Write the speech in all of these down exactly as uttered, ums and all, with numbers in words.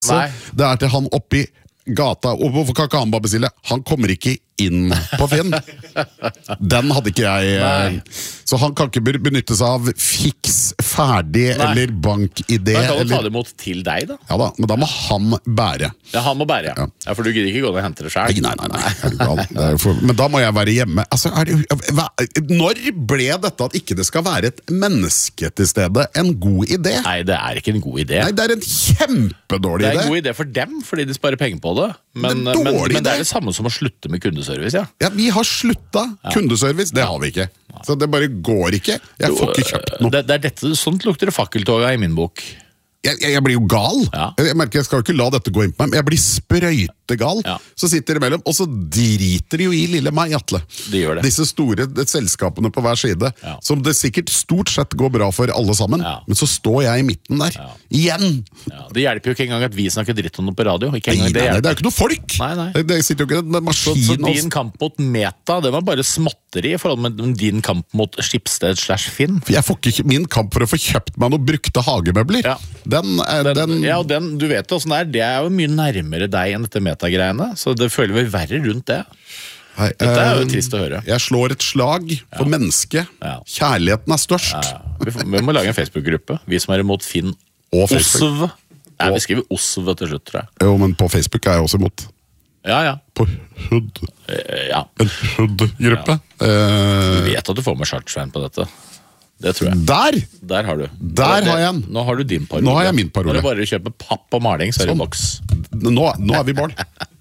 Nei. Det er til han oppi gata, og hvorfor kan ikke han bare bestille? Han kommer ikke inn på Finn. Den hadde ikke jeg. Nei. Så han kan ikke benytte seg av fiks, ferdig Nei. Eller bank-idé. Han kan jo eller... ta det imot til deg da. Ja da, men da må han bære. Ja, han må bære, ja. Ja, ja for du gidder ikke gå ned og hente det selv. Nei, nei, nei. nei. Det er for... Men da må jeg være hjemme. Altså, er det... Når ble dette at ikke det skal være et menneske til stede en god idé? Nei, det er ikke en god idé. Nei, det er en kjempedårlig idé. Det er en god idé for dem, fordi de sparer penger på det. Men det, men, men det er det samme som å slutte med kundeservice, ja. Ja, vi har slutta ja. Kundeservice, det har vi ikke. Så det bare går ikke. Jeg får ikke kjøpt noe. Det, det er dette, sånt lukter det fakkeltoga i min bok. Jeg, jeg, jeg blir jo gal. Ja. Jeg merker jeg skal jo ikke la dette gå inn på meg, men jeg blir sprøytegal. Ja. Så sitter de mellom, og så driter de jo i lille meg, Atle. De gjør det. Disse store selskapene på hver side, ja. Som det sikkert stort sett går bra for alle sammen, ja. Men så står jeg i midten der. Ja. Igjen! Ja. Det hjelper jo ikke engang at vi snakker dritt om noe på radio. Ikke engang nei, det, nei, det er jo ikke noe folk! Nei, nei. Det, det sitter jo ikke en maskin. Så, så din kamp mot Meta, det var bare småtteri i forhold med din kamp mot Schibsted slash Finn. Jeg får ikke min kamp for å få kjøpt meg noen brukte hagemøbler. Ja. Den er den, den Ja, og den, du vet hvordan det er, det er jo mye nærmere deg enn dette metagreiene, så det føler vi verre rundt det. Nei, dette er jo trist å høre. Jeg slår et slag for ja. Mennesket. Ja. Kjærligheten er størst. Ja, ja. Vi, vi må lage en Facebook-gruppe, vi som er imot Finn og Osv. Nei, vi skriver Osv til slutt, tror jeg. Jo, men på Facebook er jeg også imot. Ja, ja. På Hood. Eh, ja. En Hood-gruppe. Ja. Eh, du vet at du får med Chartsveien på dette. Det tror jeg. Der! Der har du. Der har jeg en. Nå har du din parole. Nå har jeg min parole. Nå er det bare å kjøpe papp og maling, så er det sånn. Boks. Nå, nå er vi barn.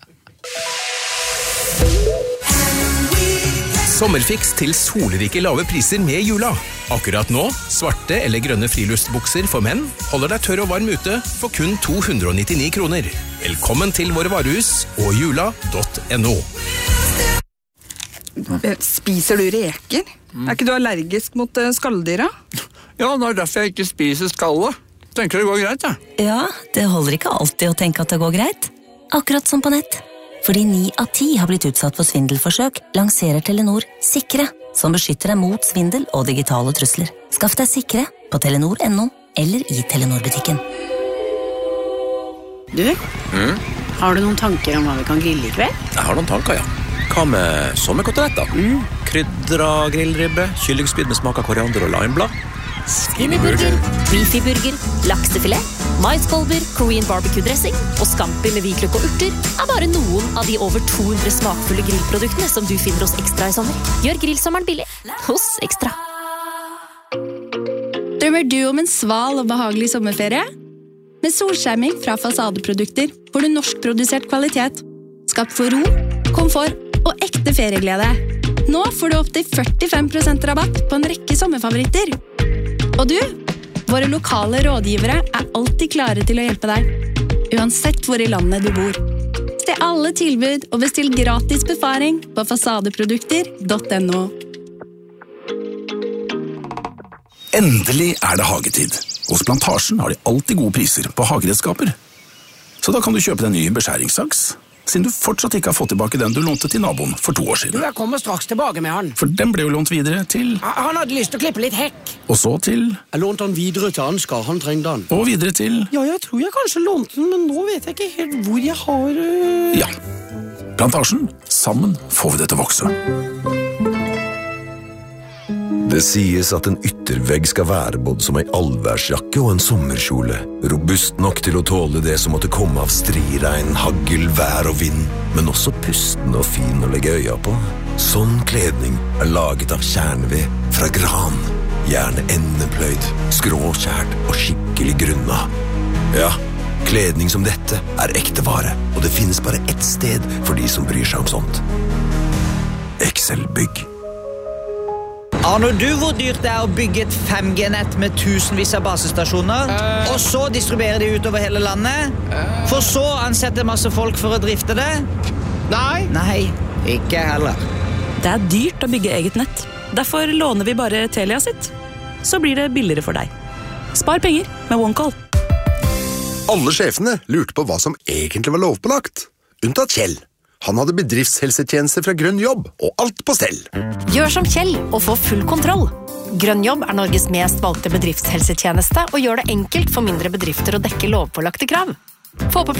Sommerfiks til solrike lave priser med Jula. Akkurat nå, svarte eller grønne friluftsbukser for menn holder deg tørr og varm ute for kun to hundre og nittini kroner. Velkommen til våre varehus og jula punktum no. Spiser du reker? Mm. Er ikke du allergisk mot uh, skalldyra? Ja, det er derfor jeg ikke spiser skallet. Tenker det går greit, ja. Ja, det holder ikke alltid å tenke at det går greit. Akkurat som på nett. Fordi ni av ti har blitt utsatt for svindelforsøk, lanserer Telenor Sikre, som beskytter deg mot svindel og digitale trusler. Skaff deg Sikre på telenor punktum no eller i Telenor-butikken. Du, mm? Har du noen tanker om hva vi kan grille i kveld? Jeg har noen tanker, ja. Hva med sommerkoteletter? Mm. Krydra grillribbe, kyllingspyd med smak av koriander og limeblad. Skinnyburger, beefyburger, laksefilet, maiskolber, Korean barbecue-dressing og scampi med hvitløk og urter er bare noen av de over to hundre smakfulle grillproduktene som du finner hos Ekstra i sommer. Gjør grillsommeren billig hos Ekstra. Drømmer du om en sval og behagelig sommerferie? Med solskjerming fra Fasadeprodukter får du norskprodusert kvalitet. Skapt for ro, komfort og ekte ferieglede. Nå får du opp til førtifem prosent rabatt på en rekke sommerfavoritter. Og du, våre lokale rådgivere er alltid klare til å hjelpe deg, uansett hvor i landet du bor. Se alle tilbud og bestill gratis befaring på fasadeprodukter punktum no. Endelig er det hagetid. Hos Plantasjen har de alltid gode priser på hageredskaper. Så da kan du kjøpe deg en ny beskjæringssaks, siden du fortsatt ikke har fått tilbake den du lånte til naboen for to år siden. Jeg kommer straks tilbake med han. For den ble jo lånt videre til... Han hadde lyst til å klippe litt hekk. Og så til... Jeg lånte han videre til Ansgar, han trengte han. Og videre til... Ja, jeg tror jeg kanskje lånte den, men nå vet jeg ikke helt hvor jeg har... Uh... Ja, Plantasjen. Sammen får vi det til å vokse. Det sies at en yttervegg skal være både som en allværsjakke og en sommerkjole, robust nok til å tåle det som måtte komme av striregn, hagl, vær og vind, men også pusten og fin å legge øya på. Sånn kledning er laget av kjerneved fra gran, gjerne endepløyd, skråkjært og skikkelig grunna. Ja, kledning som dette er ekte vare, og det finnes bare ett sted for de som bryr seg om sånt. Excel-bygg. Aner du hvor dyrt det er å bygge et fem G-nett med tusenvis av basestasjoner, uh, og så distribuere de utover hele landet, uh, for så ansette masse folk for å drifte det? Nei. Nei, ikke heller. Det er dyrt å bygge eget nett. Derfor låner vi bare Telia sitt. Så blir det billigere for deg. Spar penger med OneCall. Alle sjefene lurte på hva som egentlig var lovpålagt, unntatt Kjell. Han hadde bedriftshelsetjenester fra Grønn Jobb, og alt på stell. Gjør som Kjell og få full kontroll. Grønn Jobb er Norges mest valgte bedriftshelsetjeneste og gjør det enkelt for mindre bedrifter å dekke lovpålagte krav. Få på